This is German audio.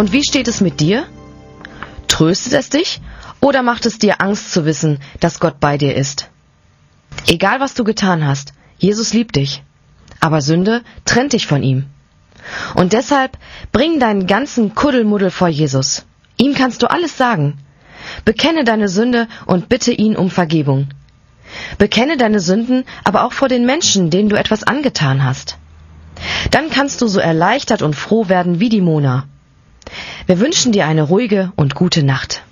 Und wie steht es mit dir? Tröstet es dich oder macht es dir Angst zu wissen, dass Gott bei dir ist? Egal was du getan hast, Jesus liebt dich. Aber Sünde trennt dich von ihm. Und deshalb bring deinen ganzen Kuddelmuddel vor Jesus. Ihm kannst du alles sagen. Bekenne deine Sünde und bitte ihn um Vergebung. Bekenne deine Sünden aber auch vor den Menschen, denen du etwas angetan hast. Dann kannst du so erleichtert und froh werden wie die Mona. Wir wünschen dir eine ruhige und gute Nacht.